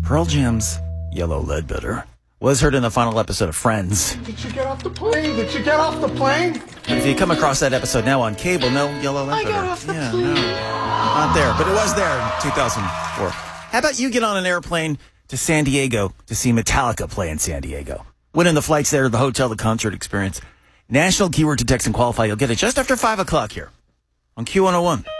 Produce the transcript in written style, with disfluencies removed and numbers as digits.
Pearl Jam's Yellow Ledbetter was heard in the final episode of Friends. Did you get off the plane? Did you get off the plane? And if you come across that episode now on cable, no Yellow Ledbetter. I got off the plane. No, not there, but it was there in 2004. How about you get on an airplane to San Diego to see Metallica play in San Diego? Winning the flights there, the hotel, the concert experience. National keyword to text and qualify. You'll get it just after 5 o'clock here on Q101.